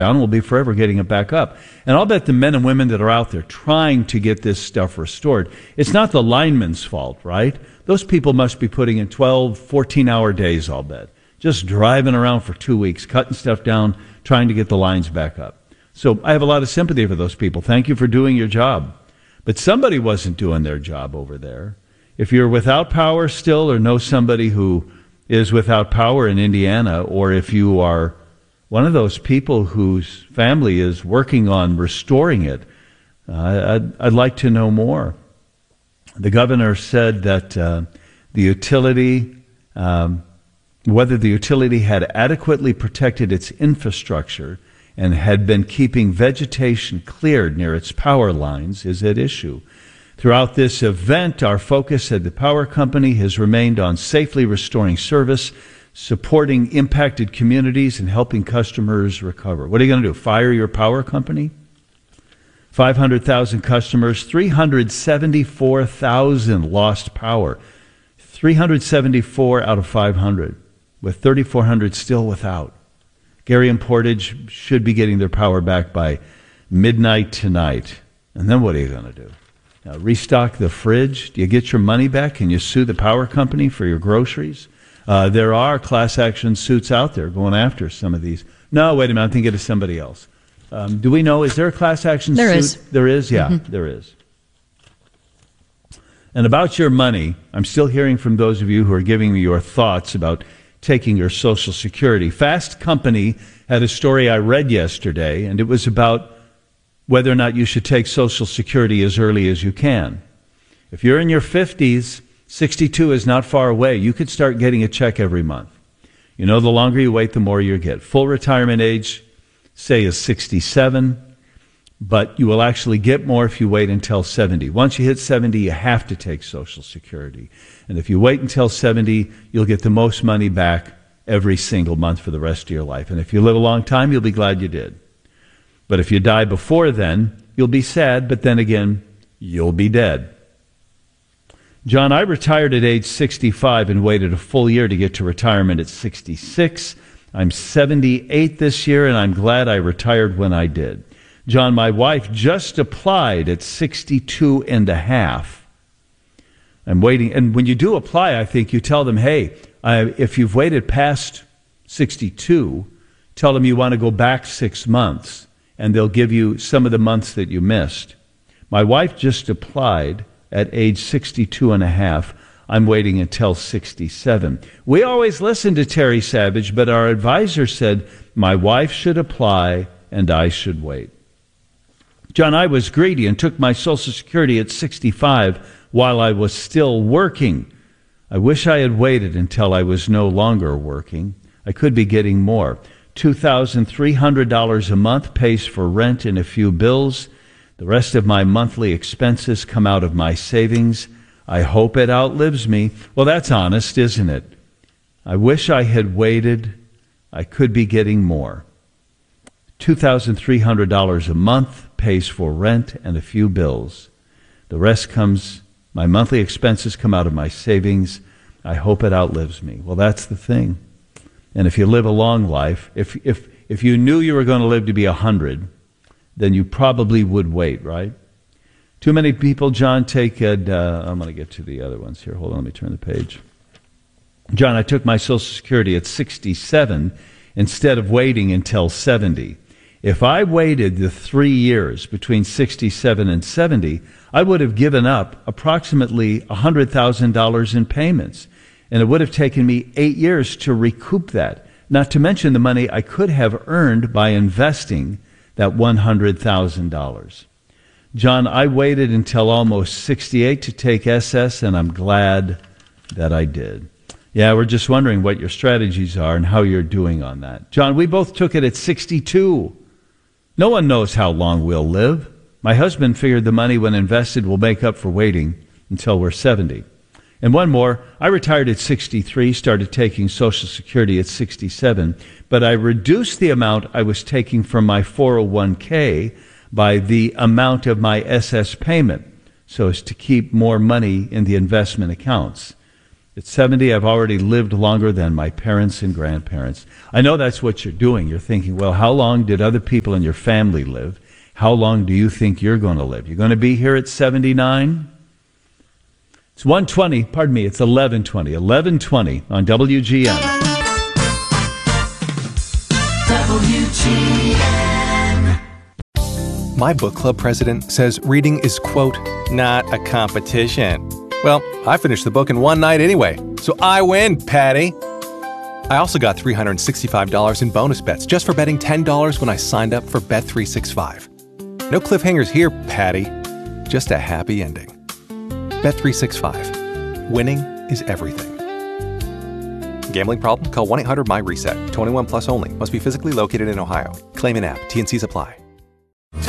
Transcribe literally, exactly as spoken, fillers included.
down, we'll be forever getting it back up. And I'll bet the men and women that are out there trying to get this stuff restored, it's not the linemen's fault, right? Those people must be putting in twelve, fourteen-hour days, I'll bet. Just driving around for two weeks, cutting stuff down, trying to get the lines back up. So I have a lot of sympathy for those people. Thank you for doing your job. But somebody wasn't doing their job over there. If you're without power still, or know somebody who is without power in Indiana, or if you are one of those people whose family is working on restoring it, uh, I'd, I'd like to know more. The governor said that uh, the utility, um, whether the utility had adequately protected its infrastructure and had been keeping vegetation cleared near its power lines, is at issue. Throughout this event, our focus at the power company has remained on safely restoring service, supporting impacted communities, and helping customers recover. What are you going to do, fire your power company? five hundred thousand customers, three hundred seventy-four thousand lost power. three hundred seventy-four out of five hundred, with thirty-four hundred still without. Gary and Portage should be getting their power back by midnight tonight. And then what are you going to do? Now, restock the fridge? Do you get your money back? Can you sue the power company for your groceries? Uh, there are class action suits out there going after some of these. No, wait a minute, I'm thinking of somebody else. Um, do we know, is there a class action there suit? Is. There is? Yeah, mm-hmm. There is. And about your money, I'm still hearing from those of you who are giving me your thoughts about taking your Social Security. Fast Company had a story I read yesterday, and it was about whether or not you should take Social Security as early as you can. If you're in your fifties, sixty-two is not far away. You could start getting a check every month. You know, the longer you wait, the more you get. Full retirement age, say, is sixty-seven, but you will actually get more if you wait until seventy. Once you hit seventy, you have to take Social Security. And if you wait until seventy, you'll get the most money back every single month for the rest of your life. And if you live a long time, you'll be glad you did. But if you die before then, you'll be sad, but then again, you'll be dead. John, I retired at age sixty-five and waited a full year to get to retirement at sixty-six. I'm seventy-eight this year, and I'm glad I retired when I did. John, my wife just applied at sixty-two and a half. I'm waiting. And when you do apply, I think you tell them, hey, I, if you've waited past sixty-two, tell them you want to go back six months, and they'll give you some of the months that you missed. My wife just applied at age sixty-two and a half. I'm waiting until sixty-seven. We always listen to Terry Savage, but our advisor said my wife should apply and I should wait. John, I was greedy and took my Social Security at sixty-five while I was still working. I wish I had waited until I was no longer working. I could be getting more. two thousand three hundred dollars a month pays for rent and a few bills. The rest of my monthly expenses come out of my savings. I hope it outlives me. Well, that's honest, isn't it? I wish I had waited. I could be getting more. two thousand three hundred dollars a month pays for rent and a few bills. The rest comes, my monthly expenses come out of my savings. I hope it outlives me. Well, that's the thing. And if you live a long life, if if if you knew you were going to live to be a hundred, then you probably would wait, right? Too many people, John, take it. Uh, I'm going to get to the other ones here. Hold on, let me turn the page. John, I took my Social Security at sixty-seven instead of waiting until seventy. If I waited the three years between sixty-seven and seventy, I would have given up approximately one hundred thousand dollars in payments. And it would have taken me eight years to recoup that, not to mention the money I could have earned by investing that one hundred thousand dollars. John, I waited until almost sixty-eight to take S S, and I'm glad that I did. Yeah, we're just wondering what your strategies are and how you're doing on that. John, we both took it at sixty-two. No one knows how long we'll live. My husband figured the money when invested will make up for waiting until we're seventy. And one more, I retired at sixty-three, started taking Social Security at sixty-seven, but I reduced the amount I was taking from my four oh one k by the amount of my S S payment so as to keep more money in the investment accounts. At seventy, I've already lived longer than my parents and grandparents. I know that's what you're doing. You're thinking, well, how long did other people in your family live? How long do you think you're going to live? You're going to be here at seventy-nine? It's one twenty, pardon me, it's eleven twenty. eleven twenty on W G N. W G N. My book club president says reading is, quote, not a competition. Well, I finished the book in one night anyway, so I win, Patty. I also got three hundred sixty-five dollars in bonus bets just for betting ten dollars when I signed up for Bet three sixty-five. No cliffhangers here, Patty. Just a happy ending. Bet three sixty-five. Winning is everything. Gambling problem? Call one eight hundred M Y RESET. twenty-one plus only. Must be physically located in Ohio. Claim in app. T and Cs apply.